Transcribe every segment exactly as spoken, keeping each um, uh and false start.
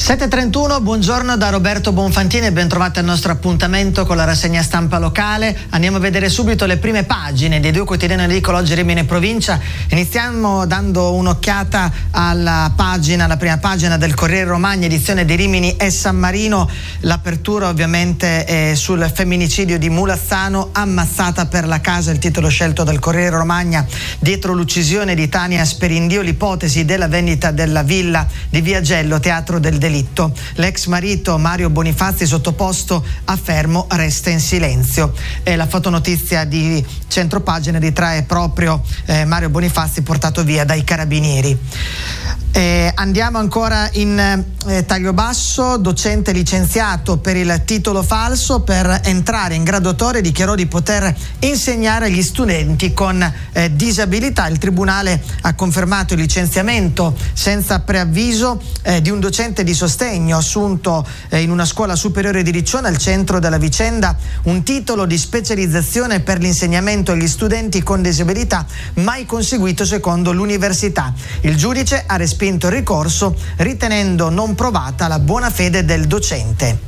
sette e trentuno, buongiorno da Roberto Bonfantini e ben trovati al nostro appuntamento con la rassegna stampa locale. Andiamo a vedere subito le prime pagine dei due quotidiani edicoli oggi Rimini e provincia. Iniziamo dando un'occhiata alla pagina, la prima pagina del Corriere Romagna, edizione di Rimini e San Marino. L'apertura ovviamente è sul femminicidio di Mulazzano, ammazzata per la casa, il titolo scelto dal Corriere Romagna. Dietro l'uccisione di Tania Sperindio, l'ipotesi della vendita della villa di Via Gello, teatro del delitto. L'ex marito Mario Bonifazzi, sottoposto a fermo, resta in silenzio. E la fotonotizia di centropagina ritrae proprio eh, Mario Bonifazzi portato via dai carabinieri. Eh, andiamo ancora in eh, taglio basso. Docente licenziato per il titolo falso, per entrare in graduatoria dichiarò di poter insegnare agli studenti con eh, disabilità. Il tribunale ha confermato il licenziamento senza preavviso eh, di un docente di sostegno assunto eh, in una scuola superiore di Riccione. Al centro della vicenda un titolo di specializzazione per l'insegnamento agli studenti con disabilità mai conseguito secondo l'università. Il giudice ha respinto il ricorso ritenendo non provata la buona fede del docente.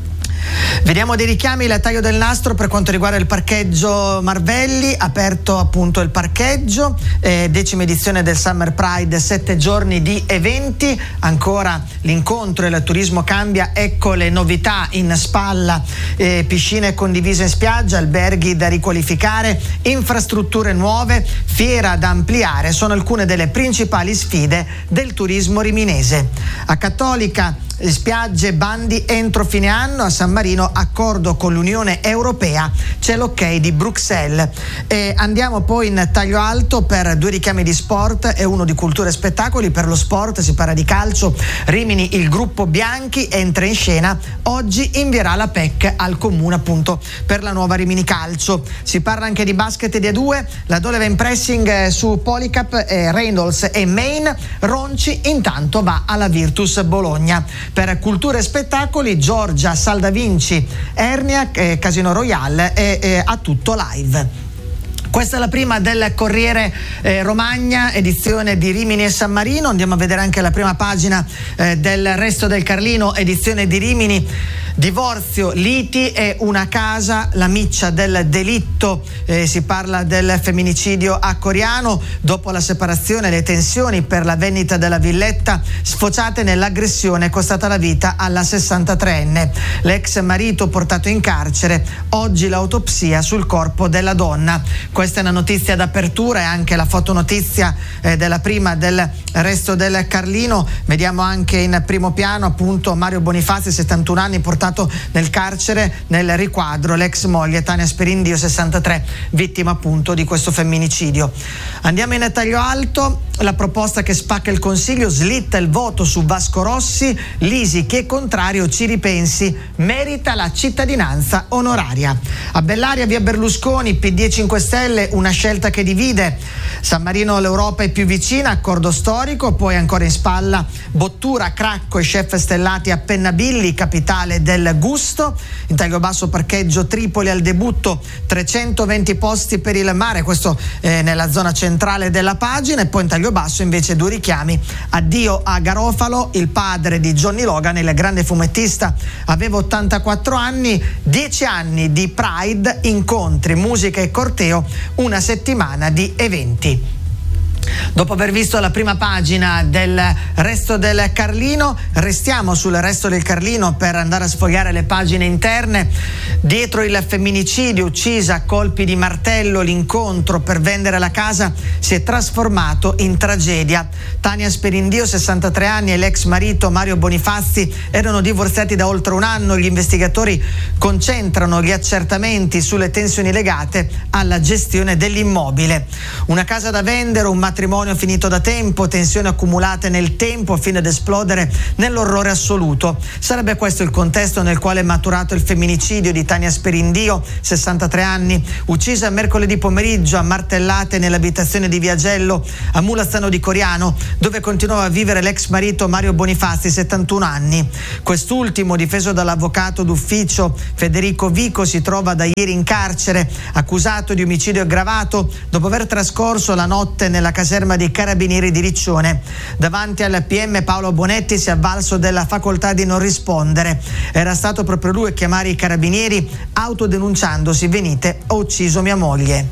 Vediamo dei richiami, il taglio del nastro per quanto riguarda il parcheggio Marvelli, aperto appunto il parcheggio, eh, decima edizione del Summer Pride, sette giorni di eventi, ancora l'incontro e il turismo cambia, ecco le novità in spalla, eh, piscine condivise in spiaggia, alberghi da riqualificare, infrastrutture nuove, fiera da ampliare, sono alcune delle principali sfide del turismo riminese. A Cattolica spiagge, bandi entro fine anno, a San Marino accordo con l'Unione Europea, c'è l'ok di Bruxelles. E andiamo poi in taglio alto per due richiami di sport e uno di cultura e spettacoli. Per lo sport si parla di calcio, Rimini, il gruppo Bianchi entra in scena, oggi invierà la P E C al comune appunto per la nuova Rimini Calcio. Si parla anche di basket di A due, la Dole va in pressing su Polycap, eh, Reynolds e Main, Ronci intanto va alla Virtus Bologna. Per cultura e spettacoli, Giorgia, Saldavinci, Ernia, eh, Casino Royale e eh, A Tutto Live. Questa è la prima del Corriere eh, Romagna, edizione di Rimini e San Marino. Andiamo a vedere anche la prima pagina eh, del Resto del Carlino, edizione di Rimini. Divorzio, liti e una casa, la miccia del delitto, eh, si parla del femminicidio a Coriano. Dopo la separazione, le tensioni per la vendita della villetta sfociate nell'aggressione costata la vita alla sessantatreenne. L'ex marito portato in carcere, oggi l'autopsia sul corpo della donna. Questa è una notizia d'apertura e anche la fotonotizia eh, della prima del Resto del Carlino. Vediamo anche in primo piano appunto Mario Bonifazzi, settantuno anni, portato nel carcere. Nel riquadro l'ex moglie Tania Sperindio, sessantatré, vittima appunto di questo femminicidio. Andiamo in taglio alto, la proposta che spacca il Consiglio, slitta il voto su Vasco Rossi, Lisi che è contrario, ci ripensi, merita la cittadinanza onoraria. A Bellaria via Berlusconi, P D e cinque Stelle, una scelta che divide. San Marino, l'Europa è più vicina, accordo storico. Poi ancora in spalla Bottura, Cracco e chef stellati a Pennabilli, capitale del gusto. In taglio basso parcheggio Tripoli al debutto, trecentoventi posti per il mare, questo eh, nella zona centrale della pagina. E poi in taglio basso invece due richiami, addio a Garofalo, il padre di Johnny Logan, il grande fumettista, aveva ottantaquattro anni, dieci anni di Pride, incontri, musica e corteo, una settimana di eventi. Dopo aver visto la prima pagina del Resto del Carlino, restiamo sul Resto del Carlino per andare a sfogliare le pagine interne. Dietro il femminicidio, uccisa a colpi di martello, l'incontro per vendere la casa si è trasformato in tragedia. Tania Sperindio, sessantatré anni, e l'ex marito Mario Bonifazzi erano divorziati da oltre un anno. Gli investigatori concentrano gli accertamenti sulle tensioni legate alla gestione dell'immobile. Una casa da vendere, un matrimonio finito da tempo, tensioni accumulate nel tempo fino ad esplodere nell'orrore assoluto. Sarebbe questo il contesto nel quale è maturato il femminicidio di Tania Sperindio, sessantatré anni, uccisa mercoledì pomeriggio a martellate nell'abitazione di Via Gello a Mulazzano di Coriano, dove continuava a vivere l'ex marito Mario Bonifazzi, settantuno anni. Quest'ultimo, difeso dall'avvocato d'ufficio Federico Vico, si trova da ieri in carcere, accusato di omicidio aggravato dopo aver trascorso la notte nella caserma dei Carabinieri di Riccione. Davanti al P M Paolo Bonetti si è avvalso della facoltà di non rispondere. Era stato proprio lui a chiamare i carabinieri autodenunciandosi: venite, ho ucciso mia moglie.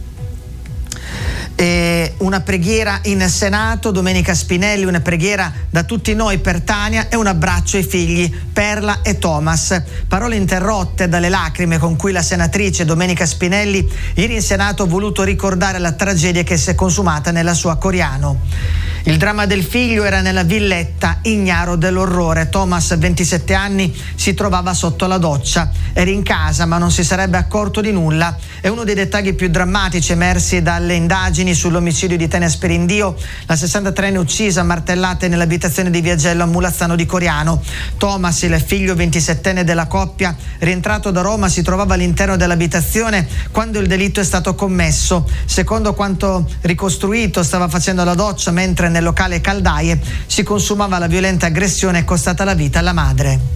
E una preghiera in Senato, Domenica Spinelli, una preghiera da tutti noi per Tania e un abbraccio ai figli Perla e Thomas. Parole interrotte dalle lacrime con cui la senatrice Domenica Spinelli ieri in Senato ha voluto ricordare la tragedia che si è consumata nella sua Coriano. Il dramma del figlio era nella villetta, ignaro dell'orrore. Thomas, ventisette anni, si trovava sotto la doccia. Era in casa ma non si sarebbe accorto di nulla. È uno dei dettagli più drammatici emersi dalle indagini sull'omicidio di Tania Sperindio, la sessantatreenne uccisa a martellate nell'abitazione di Viagello a Mulazzano di Coriano. Thomas, il figlio ventisettenne della coppia, rientrato da Roma, si trovava all'interno dell'abitazione quando il delitto è stato commesso. Secondo quanto ricostruito, stava facendo la doccia mentre nel locale caldaie si consumava la violenta aggressione costata la vita alla madre.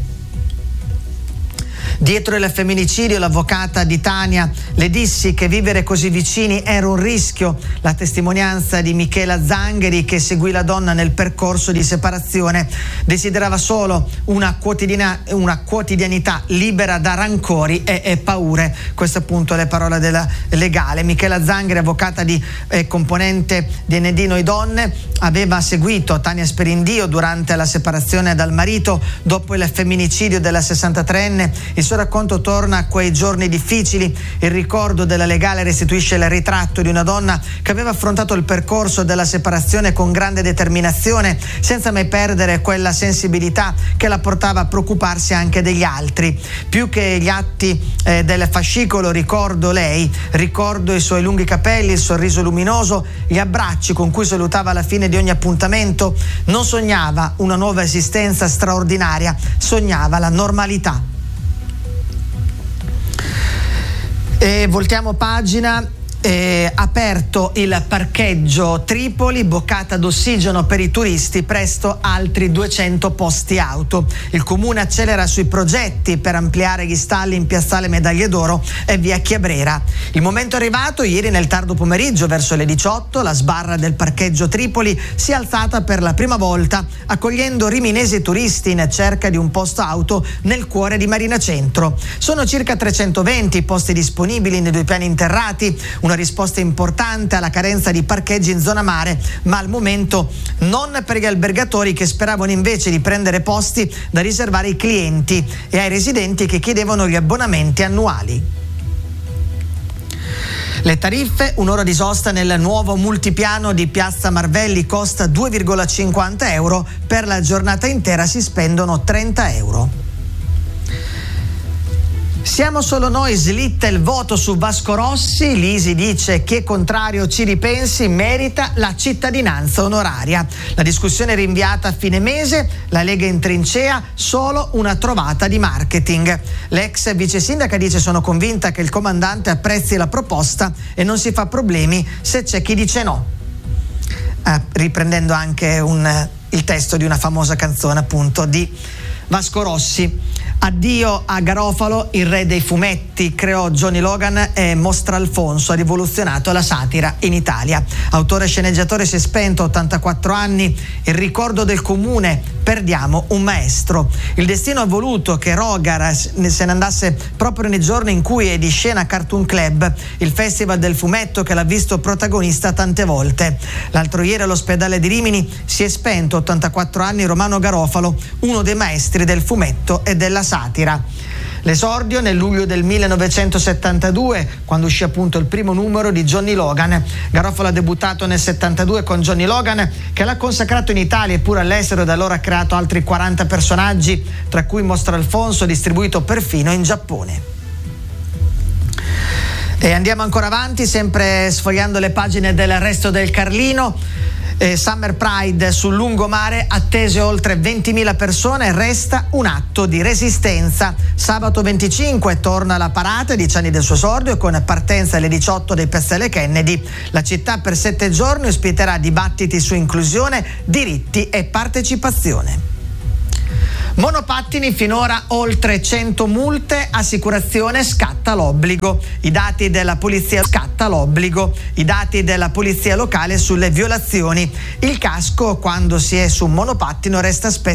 Dietro il femminicidio, l'avvocata di Tania le dissi che vivere così vicini era un rischio. La testimonianza di Michela Zangheri, che seguì la donna nel percorso di separazione, desiderava solo una, quotidiana, una quotidianità libera da rancori e, e paure. Queste appunto le parole della legale. Michela Zangheri, avvocata di eh, componente di N D Noi Donne, aveva seguito Tania Sperindio durante la separazione dal marito dopo il femminicidio della sessantatreenne. Il suo racconto torna a quei giorni difficili. Il ricordo della legale restituisce il ritratto di una donna che aveva affrontato il percorso della separazione con grande determinazione, senza mai perdere quella sensibilità che la portava a preoccuparsi anche degli altri. Più che gli atti eh, del fascicolo ricordo lei, ricordo i suoi lunghi capelli, il sorriso luminoso, gli abbracci con cui salutava alla fine di ogni appuntamento. Non sognava una nuova esistenza straordinaria, sognava la normalità. E voltiamo pagina. Eh, aperto il parcheggio Tripoli, boccata d'ossigeno per i turisti, presto altri duecento posti auto. Il comune accelera sui progetti per ampliare gli stalli in piazzale Medaglie d'Oro e via Chiabrera. Il momento è arrivato. Ieri nel tardo pomeriggio, verso le diciotto, la sbarra del parcheggio Tripoli si è alzata per la prima volta, accogliendo riminesi turisti in cerca di un posto auto nel cuore di Marina Centro. Sono circa trecentoventi posti disponibili nei due piani interrati, una risposta importante alla carenza di parcheggi in zona mare, ma al momento non per gli albergatori, che speravano invece di prendere posti da riservare ai clienti, e ai residenti che chiedevano gli abbonamenti annuali. Le tariffe: un'ora di sosta nel nuovo multipiano di Piazza Marvelli costa due virgola cinquanta euro, per la giornata intera si spendono trenta euro. Siamo solo noi, slitta il voto su Vasco Rossi. Lisi dice che contrario ci ripensi, merita la cittadinanza onoraria. La discussione è rinviata a fine mese, la Lega in trincea, solo una trovata di marketing. L'ex vice sindaca dice: sono convinta che il comandante apprezzi la proposta e non si fa problemi se c'è chi dice no. Eh, riprendendo anche un, il testo di una famosa canzone appunto di Vasco Rossi. Addio a Garofalo, il re dei fumetti, creò Johnny Logan e Mostra Alfonso, ha rivoluzionato la satira in Italia. Autore e sceneggiatore si è spento a ottantaquattro anni, il ricordo del comune, perdiamo un maestro. Il destino ha voluto che Rogar se ne andasse proprio nei giorni in cui è di scena Cartoon Club, il festival del fumetto che l'ha visto protagonista tante volte. L'altro ieri all'ospedale di Rimini si è spento a ottantaquattro anni Romano Garofalo, uno dei maestri del fumetto e della satira. L'esordio nel luglio del millenovecentosettantadue, quando uscì appunto il primo numero di Johnny Logan. Garofalo ha debuttato nel settantadue con Johnny Logan, che l'ha consacrato in Italia e pure all'estero, e da allora ha creato altri quaranta personaggi, tra cui Mostra Alfonso, distribuito perfino in Giappone. E andiamo ancora avanti, sempre sfogliando le pagine del Resto del Carlino. Eh, Summer Pride sul lungomare, attese oltre ventimila persone, resta un atto di resistenza. Sabato venticinque torna la parata, dieci anni del suo esordio, con partenza alle diciotto dei Piazzale Kennedy. La città per sette giorni ospiterà dibattiti su inclusione, diritti e partecipazione. Monopattini finora oltre cento multe, assicurazione scatta l'obbligo. I dati della polizia scatta l'obbligo. I dati della polizia locale sulle violazioni. Il casco quando si è su un monopattino resta spesso